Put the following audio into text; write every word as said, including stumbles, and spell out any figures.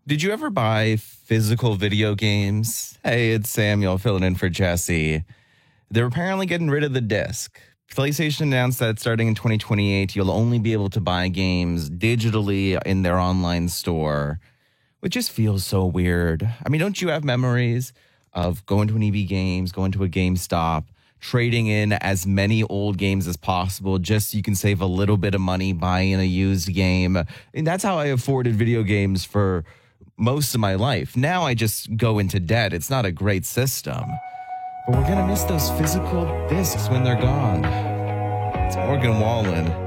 Did you ever buy physical video games? Hey, it's Samuel filling in for Jesse. They're apparently getting rid of the disc. PlayStation announced that starting in twenty twenty-eight, you'll only be able to buy games digitally in their online store, which just feels so weird. I mean, don't you have memories of going to an E B Games, going to a GameStop, trading in as many old games as possible just so you can save a little bit of money buying a used game? And that's how I afforded video games for most of my life. Now I just go into debt. It's not a great system. But we're going to miss those physical discs when they're gone. It's Morgan Wallen.